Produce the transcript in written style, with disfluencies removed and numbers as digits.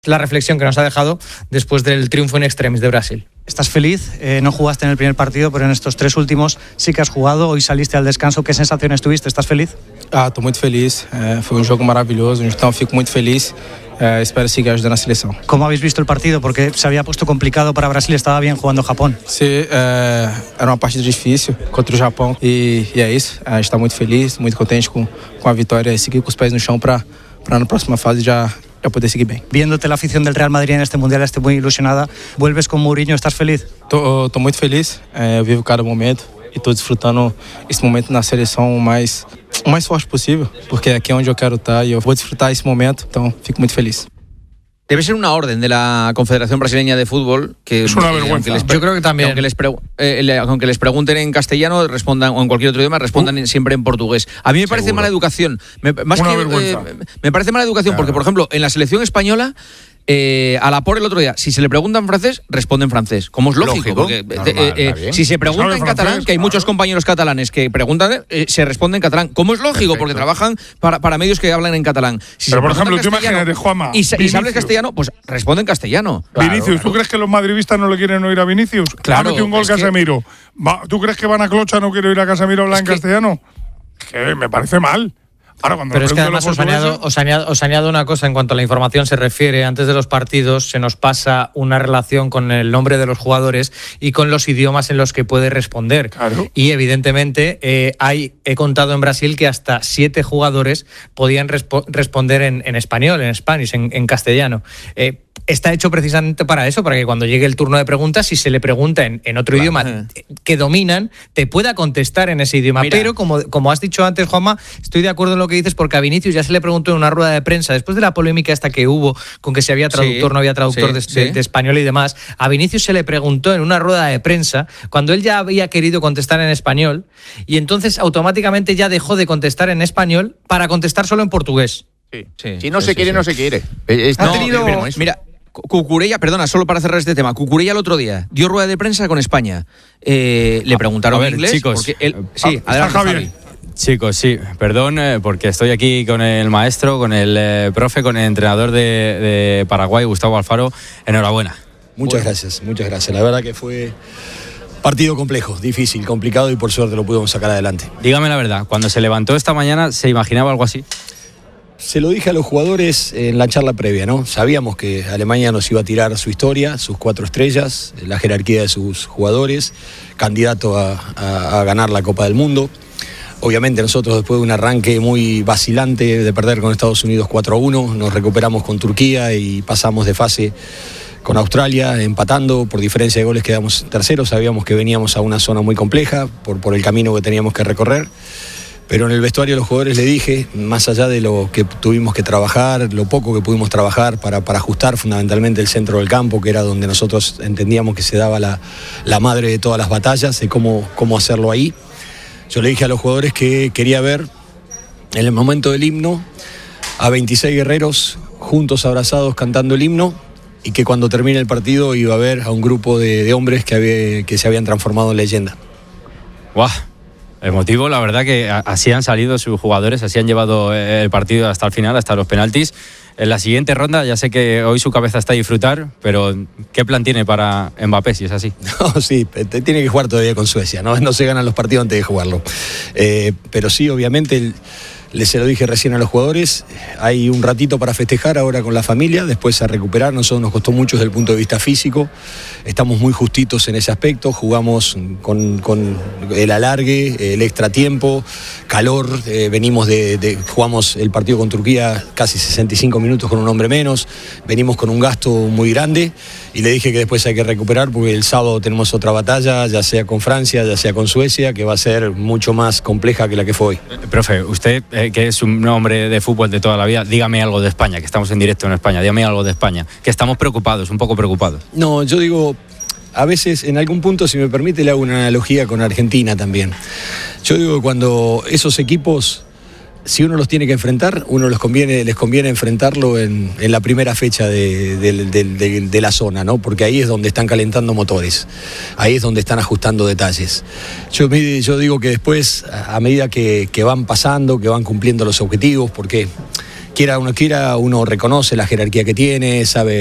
La reflexión que nos ha dejado después del triunfo in extremis de Brasil. ¿Estás feliz? No jugaste en el primer partido, pero en estos 3 últimos sí que has jugado. Hoy saliste al descanso. ¿Qué sensaciones tuviste? ¿Estás feliz? Estou muito feliz. Foi jogo maravilhoso, então fico muito feliz. Espero seguir ajudando a seleção. ¿Cómo habéis visto el partido? Porque se había puesto complicado para Brasil, estaba bien jugando Japón. Sí, era uma partida difícil contra o Japão e é isso. A gente está muito feliz, muito contente com a vitória e seguir com os pés no chão para na próxima fase já poder seguir bien. Viéndote la afición del Real Madrid en este Mundial, estoy muy ilusionada. ¿Vuelves con Mourinho? ¿Estás feliz? Tô muito feliz. Eu vivo cada momento e estou desfrutando esse momento na seleção o mais forte possível, porque aqui é onde eu quero estar e eu vou desfrutar esse momento, então fico muito feliz. Debe ser una orden de la Confederación Brasileña de Fútbol que es una vergüenza. Yo creo que también. Aunque les pregunten en castellano, respondan, o en cualquier otro idioma, respondan siempre en portugués. A mí me parece mala educación. Me parece mala educación porque, por ejemplo, en la selección española, a la por el otro día, si se le pregunta en francés, responde en francés, como es lógico. Porque, si se pregunta en catalán, que hay muchos compañeros catalanes que preguntan, se responde en catalán, como es lógico, porque trabajan para medios que hablan en catalán. Si pero, por ejemplo, tú imagínate, Juanma, y si hablas castellano, pues responde en castellano. Vinicius, ¿tú crees que los madridistas no le quieren oír a Vinicius? Claro. Ha metido un gol Casemiro. ¿Tú crees que Van a Clocha no quiere oír a Casemiro hablar en castellano? Que me parece mal. Ahora, pero es que además os añado una cosa en cuanto a la información se refiere. Antes de los partidos se nos pasa una relación con el nombre de los jugadores y con los idiomas en los que puede responder. Claro. Y evidentemente he contado en Brasil que hasta 7 jugadores podían responder en español, en Spanish, en castellano. Está hecho precisamente para eso, para que cuando llegue el turno de preguntas, si se le pregunta en otro idioma que dominan, te pueda contestar en ese idioma. Mira. Pero como has dicho antes, Juanma, estoy de acuerdo en lo que dices, porque a Vinicius ya se le preguntó en una rueda de prensa, después de la polémica esta que hubo con que si había traductor, no había traductor de español y demás, a Vinicius se le preguntó en una rueda de prensa, cuando él ya había querido contestar en español, y entonces automáticamente ya dejó de contestar en español para contestar solo en portugués. Si no se quiere, no se quiere. Mira, Cucurella, perdona, solo para cerrar este tema, Cucurella el otro día dio rueda de prensa con España. Le preguntaron en inglés. Chicos, porque él, adelante, Javi. Chicos, sí, perdón, porque estoy aquí con el maestro, con el profe, con el entrenador de Paraguay, Gustavo Alfaro. Enhorabuena. Muchas gracias. La verdad que fue partido complejo, difícil, complicado y por suerte lo pudimos sacar adelante. Dígame la verdad, cuando se levantó esta mañana, ¿se imaginaba algo así? Se lo dije a los jugadores en la charla previa, ¿no? Sabíamos que Alemania nos iba a tirar su historia, sus 4 estrellas, la jerarquía de sus jugadores, candidato a ganar la Copa del Mundo. Obviamente nosotros, después de un arranque muy vacilante de perder con Estados Unidos 4-1, nos recuperamos con Turquía y pasamos de fase con Australia, empatando. Por diferencia de goles quedamos terceros. Sabíamos que veníamos a una zona muy compleja por el camino que teníamos que recorrer. Pero en el vestuario a los jugadores le dije, más allá de lo que tuvimos que trabajar, lo poco que pudimos trabajar para ajustar fundamentalmente el centro del campo, que era donde nosotros entendíamos que se daba la madre de todas las batallas, de cómo hacerlo ahí. Yo le dije a los jugadores que quería ver en el momento del himno a 26 guerreros juntos, abrazados, cantando el himno, y que cuando termine el partido iba a ver a un grupo de hombres que se habían transformado en leyenda. ¡Guau! Emotivo, la verdad que así han salido sus jugadores, así han llevado el partido hasta el final, hasta los penaltis. En la siguiente ronda, ya sé que hoy su cabeza está a disfrutar, pero ¿qué plan tiene para Mbappé si es así? No, sí, tiene que jugar todavía con Suecia, no se ganan los partidos antes de jugarlo. Pero sí, obviamente, se lo dije recién a los jugadores, hay un ratito para festejar ahora con la familia, después a recuperar. Nosotros nos costó mucho desde el punto de vista físico, estamos muy justitos en ese aspecto, jugamos con el alargue, el extra tiempo, calor, jugamos el partido con Turquía casi 65 minutos con un hombre menos, venimos con un gasto muy grande y le dije que después hay que recuperar porque el sábado tenemos otra batalla, ya sea con Francia, ya sea con Suecia, que va a ser mucho más compleja que la que fue hoy. Profe, usted que es un hombre de fútbol de toda la vida, dígame algo de España, que estamos en directo en España, dígame algo de España, que estamos preocupados, un poco preocupados. No, yo digo, a veces en algún punto, si me permite, le hago una analogía con Argentina también. Yo digo que cuando esos equipos, si uno los tiene que enfrentar, les conviene enfrentarlo en la primera fecha de la zona, ¿no? Porque ahí es donde están calentando motores, ahí es donde están ajustando detalles. Yo digo que después, a medida que van pasando, que van cumpliendo los objetivos, porque quiera uno reconoce la jerarquía que tiene, sabe